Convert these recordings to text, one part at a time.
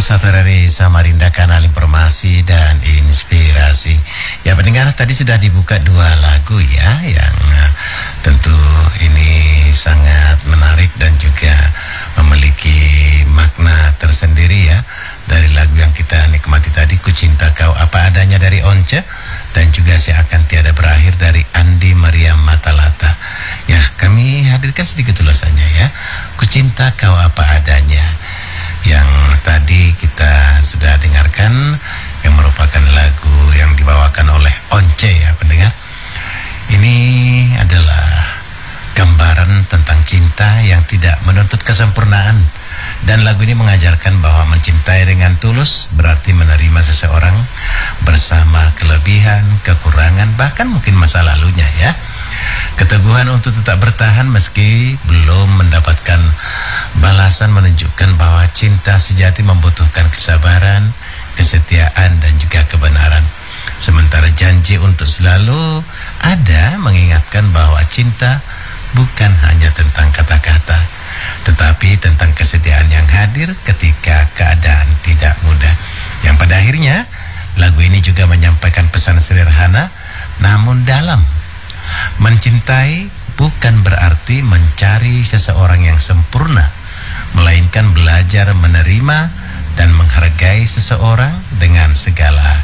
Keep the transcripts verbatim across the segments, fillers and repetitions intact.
satu dari Samarinda, kanal informasi dan inspirasi. Ya pendengar, tadi sudah dibuka dua lagu ya, yang uh, tentu ini sangat menarik dan juga memiliki makna tersendiri ya. Dari lagu yang kita nikmati tadi, Ku Cinta Kau Apa Adanya dari Once, dan juga Seakan Tiada Berakhir dari Andi Maria Matalata. Ya, kami hadirkan sedikit ulasannya ya. Ku Cinta Kau Apa Adanya, yang tadi kita sudah dengarkan, yang merupakan lagu yang dibawakan oleh Once ya pendengar. Ini adalah gambaran tentang cinta yang tidak menuntut kesempurnaan. Dan lagu ini mengajarkan bahwa mencintai dengan tulus berarti menerima seseorang bersama kelebihan, kekurangan, bahkan mungkin masa lalunya ya. Keteguhan untuk tetap bertahan meski belum mendapatkan balasan menunjukkan bahwa cinta sejati membutuhkan kesabaran, kesetiaan, dan juga kebenaran. Sementara janji untuk selalu ada mengingatkan bahwa cinta bukan hanya tentang kata-kata, tetapi tentang kesediaan yang hadir ketika keadaan tidak mudah. Yang pada akhirnya lagu ini juga menyampaikan pesan sederhana namun dalam. Mencintai bukan berarti mencari seseorang yang sempurna, melainkan belajar menerima dan menghargai seseorang dengan segala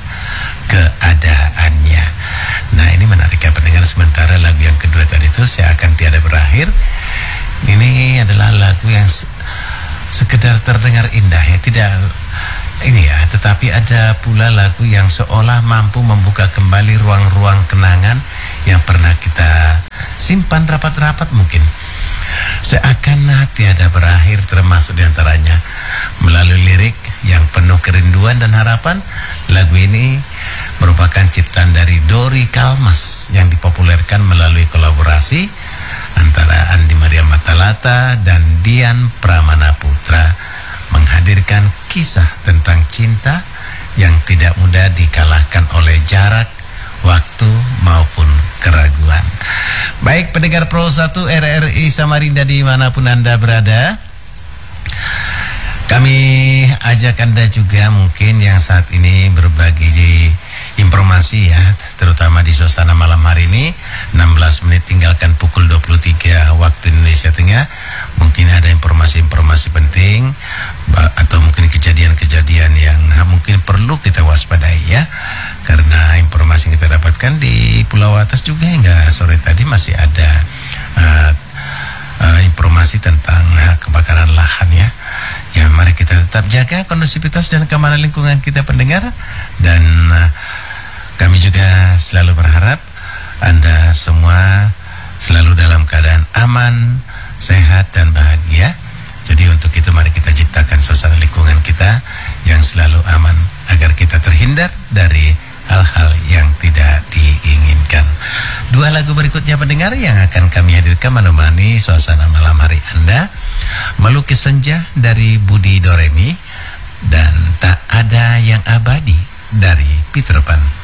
keadaannya. Nah, ini menarik ya pendengar. Sementara lagu yang kedua tadi itu Seakan Tiada Berakhir, ini adalah lagu yang sekedar terdengar indah ya, tidak ini ya, tetapi ada pula lagu yang seolah mampu membuka kembali ruang-ruang kenangan yang pernah kita simpan rapat-rapat mungkin. Seakan Tiada Berakhir termasuk diantaranya. Melalui lirik yang penuh kerinduan dan harapan, lagu ini merupakan ciptaan dari Dori Kalmas yang dipopulerkan melalui kolaborasi antara Andi Maria Matalata dan Dian Pramana Putra, menghadirkan kisah tentang cinta yang tidak mudah dikalahkan oleh jarak, waktu, maupun keraguan. Baik pendengar Pro satu R R I Samarinda dimanapun Anda berada, kami ajak Anda juga mungkin yang saat ini berbagi informasi ya, terutama di suasana malam hari ini, enam belas menit tinggalkan pukul dua puluh tiga waktu Indonesia Tengah. Mungkin ada informasi-informasi penting atau mungkin kejadian-kejadian yang mungkin perlu kita waspadai ya. Karena informasi yang kita dapatkan di Pulau Atas juga hingga sore tadi masih ada uh, uh, informasi tentang uh, kebakaran lahan ya. Ya, mari kita tetap jaga kondusivitas dan keamanan lingkungan kita pendengar. Dan uh, kami juga selalu berharap Anda semua selalu dalam keadaan aman, sehat, dan bahagia. Jadi untuk itu mari kita ciptakan suasana lingkungan kita yang selalu aman agar kita terhindar dari hal-hal yang tidak diinginkan. Dua lagu berikutnya pendengar yang akan kami hadirkan menemani suasana malam hari Anda. Melukis Senja dari Budi Doremi dan Tak Ada Yang Abadi dari Peter Pan.